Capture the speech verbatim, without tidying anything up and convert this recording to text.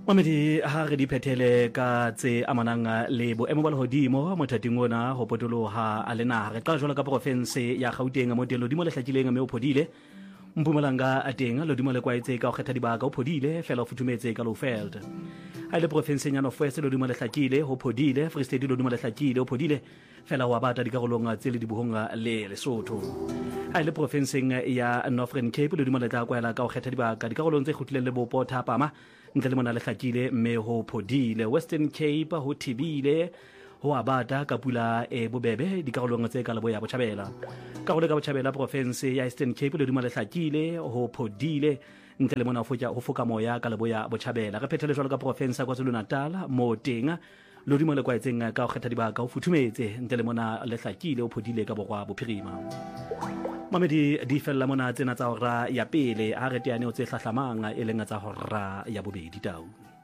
Mamedi ha re di phethele ka tse amanang le boemo ba lehodimo mothating ona ho potoloha a le naha re qala jwalo ka profense ya Gauteng mo teng lodimo le hlakileng mme o phodile Mpumalanga a teng lodimo le kwaetse ka ho kgetha dibaka o phodile fela o futhumetse ka Lowveld ha ile profense ya North West lodimo le hlakile ho phodile Free State lodimo le hlakile o phodile fela wa bata dikarolong tse le dibohonga le Lesotho ha ile profenseng ya Northern Cape lodimo le tla kwaela ka ho kgetha dibaka dikarolong tse kgutlileng le bopo thapama ntle le mona le hlakile mme ho phodile Western Cape ho thibile ho abata ka pula e bobebe dikarolong tse ka leboya botjhabela ka go le ka botjhabela province ya Eastern Cape le dimo le hlakile ho phodile ntle le mona ho foka moya ka leboya botjhabela re phethele jwalo ka province ya KwaZulu-Natal mo teng lo dimo le kwaetseng ka go kgetha dibaka ho futhumetse ntle le mona le hlakile ho phodile ka borwa bophirima Mamedi di fella mona tsena tsa hora ya pele ha re teane o tse hlahlamang e leng tsa hora ya bobedi tau